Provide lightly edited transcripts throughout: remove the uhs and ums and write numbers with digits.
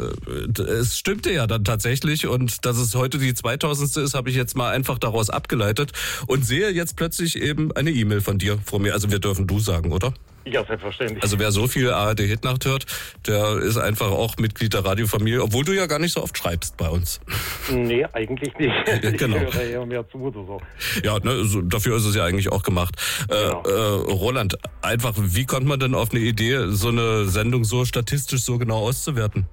es stimmte ja dann tatsächlich und dass es heute die 2000. ist, habe ich jetzt mal einfach daraus abgeleitet und sehe jetzt plötzlich eben eine E-Mail von dir vor mir. Also wir dürfen du sagen, oder? Ja, selbstverständlich. Also wer so viel ARD-Hitnacht hört, der ist einfach auch Mitglied der Radiofamilie, obwohl du ja gar nicht so oft schreibst bei uns. Nee, eigentlich nicht. Genau. Ich höre eher mehr zu oder so. Ja, ne, so, dafür ist es ja eigentlich auch gemacht. Genau. Roland, einfach, wie kommt man denn auf eine Idee, so eine Sendung so statistisch so genau auszuwerten?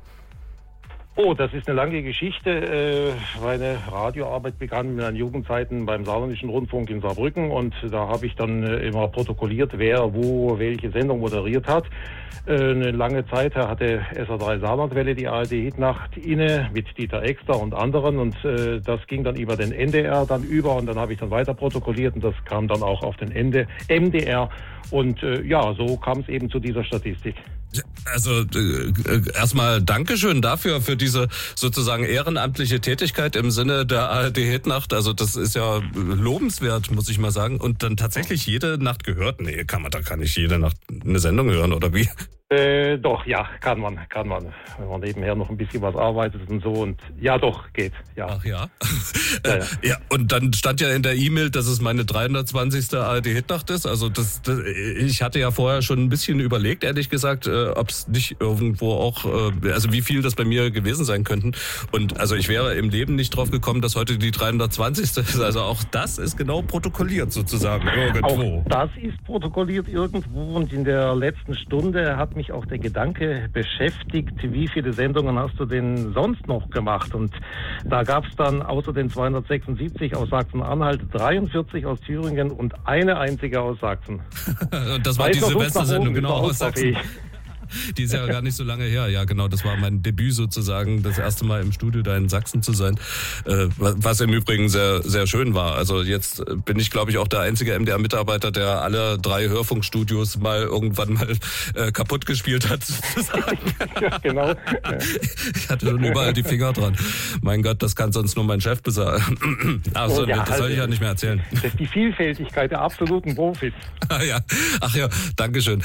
Oh, das ist eine lange Geschichte. Meine Radioarbeit begann in meinen Jugendzeiten beim Saarländischen Rundfunk in Saarbrücken und da habe ich dann immer protokolliert, wer wo welche Sendung moderiert hat. Eine lange Zeit hatte SA3 Saarlandwelle die ARD-Hitnacht inne mit Dieter Exter und anderen und das ging dann über den NDR dann über und dann habe ich dann weiter protokolliert und das kam dann auch auf den MDR und ja, so kam es eben zu dieser Statistik. Also erstmal Dankeschön dafür, für diese sozusagen ehrenamtliche Tätigkeit im Sinne der ARD-Hitnacht. Also das ist ja lobenswert, muss ich mal sagen. Und dann tatsächlich jede Nacht gehört? Nee, kann nicht jede Nacht eine Sendung hören, oder wie? Doch, ja, kann man. Wenn man nebenher noch ein bisschen was arbeitet und so und ja, doch, geht, ja. Ach ja? Ja. Ja, und dann stand ja in der E-Mail, dass es meine 320. ARD-Hitnacht ist. Also ich hatte ja vorher schon ein bisschen überlegt, ehrlich gesagt, ob es nicht irgendwo auch, also wie viel das bei mir gewesen sein könnten. Und also ich wäre im Leben nicht drauf gekommen, dass heute die 320. ist. Also auch das ist genau protokolliert sozusagen irgendwo. Auch das ist protokolliert irgendwo und in der letzten Stunde hat mich auch der Gedanke beschäftigt, wie viele Sendungen hast du denn sonst noch gemacht? Und da gab es dann außer den 276 aus Sachsen-Anhalt 43 aus Thüringen und eine einzige aus Sachsen. Und das war die Silvestersendung, genau, aus Sachsen. Die ist ja gar nicht so lange her. Ja, genau, das war mein Debüt sozusagen, das erste Mal im Studio da in Sachsen zu sein, was im Übrigen sehr, sehr schön war. Also jetzt bin ich, glaube ich, auch der einzige MDR-Mitarbeiter, der alle 3 Hörfunkstudios mal irgendwann mal kaputt gespielt hat. Ja, genau. Ich hatte schon überall die Finger dran. Mein Gott, das kann sonst nur mein Chef besagen. Also, ja, das soll ich ja nicht mehr erzählen. Das ist die Vielfältigkeit der absoluten Profis. Ach ja, Dankeschön.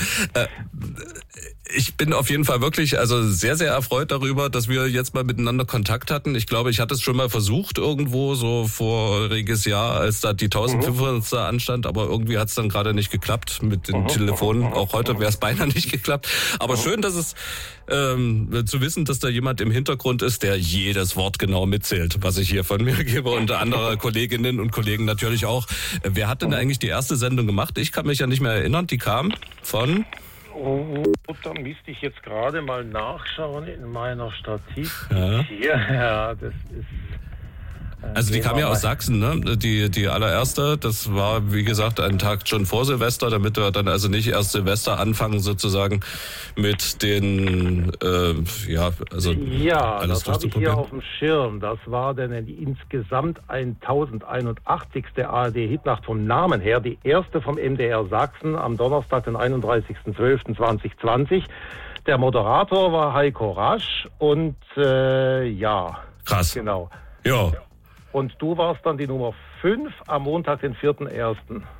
Ich bin auf jeden Fall wirklich sehr, sehr erfreut darüber, dass wir jetzt mal miteinander Kontakt hatten. Ich glaube, ich hatte es schon mal versucht irgendwo so voriges Jahr, als da die 1500. anstand, aber irgendwie hat es dann gerade nicht geklappt mit den Telefonen. Auch heute wäre es beinahe nicht geklappt. Aber schön, dass es zu wissen, dass da jemand im Hintergrund ist, der jedes Wort genau mitzählt, was ich hier von mir gebe und andere Kolleginnen und Kollegen natürlich auch. Wer hat denn eigentlich die erste Sendung gemacht? Ich kann mich ja nicht mehr erinnern. Die kam von... Oh, da müsste ich jetzt gerade mal nachschauen in meiner Statistik. Ja. Hier, ja, das ist... Also die kam ja aus Sachsen, ne? Die allererste, das war, wie gesagt, ein Tag schon vor Silvester, damit wir dann also nicht erst Silvester anfangen sozusagen mit den, Ja, alles das habe ich hier auf dem Schirm. Das war dann die insgesamt 1081. ARD-Hitnacht vom Namen her, die erste vom MDR Sachsen am Donnerstag, den 31.12.2020. Der Moderator war Heiko Rasch und ja. Krass. Genau. Ja. Und du warst dann die Nummer 5 am Montag, den 4.1.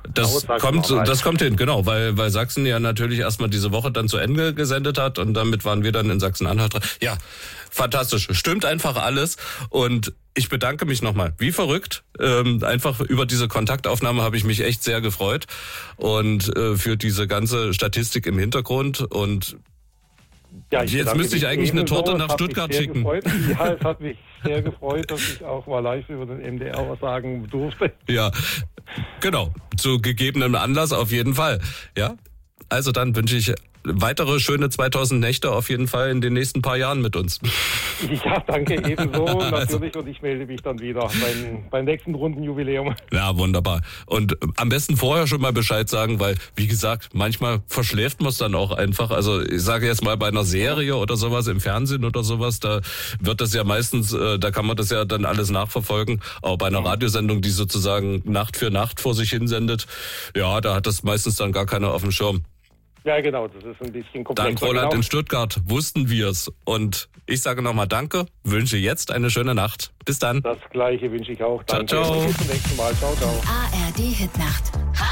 Das kommt hin, genau, weil Sachsen ja natürlich erstmal diese Woche dann zu Ende gesendet hat und damit waren wir dann in Sachsen-Anhalt dran. Ja, fantastisch. Stimmt einfach alles und ich bedanke mich nochmal. Wie verrückt. Einfach über diese Kontaktaufnahme habe ich mich echt sehr gefreut und für diese ganze Statistik im Hintergrund und ja, jetzt müsste ich eigentlich eine Torte nach Stuttgart schicken. Ja, es hat mich sehr gefreut, dass ich auch mal live über den MDR was sagen durfte. Ja, genau. Zu gegebenem Anlass auf jeden Fall. Ja, also dann wünsche ich weitere schöne 2000 Nächte auf jeden Fall in den nächsten paar Jahren mit uns. Ja, danke ebenso natürlich und ich melde mich dann wieder beim nächsten Rundenjubiläum. Ja, wunderbar. Und am besten vorher schon mal Bescheid sagen, weil, wie gesagt, manchmal verschläft man es dann auch einfach. Also ich sage jetzt mal bei einer Serie oder sowas im Fernsehen oder sowas, da wird das ja meistens, da kann man das ja dann alles nachverfolgen. Aber bei einer Radiosendung, die sozusagen Nacht für Nacht vor sich hinsendet, ja, da hat das meistens dann gar keiner auf dem Schirm. Ja, genau, das ist ein bisschen komplexer. Dank Roland in Stuttgart wussten wir's. Und ich sage nochmal Danke, wünsche jetzt eine schöne Nacht. Bis dann. Das Gleiche wünsche ich auch. Danke. Ciao, ciao. Bis zum nächsten Mal. Ciao, ciao. ARD Hitnacht.